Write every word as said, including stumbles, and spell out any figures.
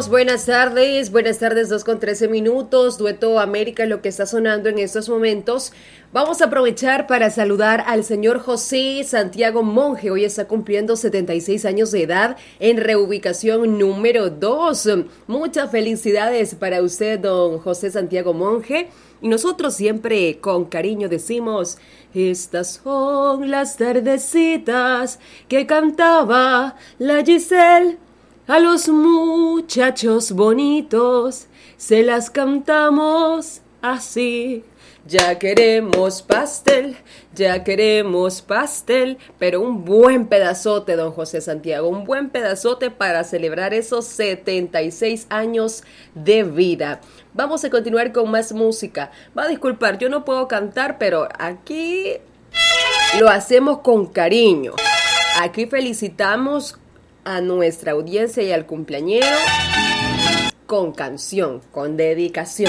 buenas tardes, buenas tardes, dos con trece minutos, Dueto América es lo que está sonando en estos momentos. Vamos a aprovechar para saludar al señor José Santiago Monge, hoy está cumpliendo setenta y seis años de edad en reubicación número dos. Muchas felicidades para usted, don José Santiago Monge. Y nosotros siempre con cariño decimos, estas son las tardecitas que cantaba la Giselle. A los muchachos bonitos se las cantamos así. Ya queremos pastel, ya queremos pastel, pero un buen pedazote, don José Santiago, un buen pedazote para celebrar esos setenta y seis años de vida. Vamos a continuar con más música. Va a disculpar, yo no puedo cantar, pero aquí lo hacemos con cariño. Aquí felicitamos a nuestra audiencia y al cumpleañero con canción, con dedicación.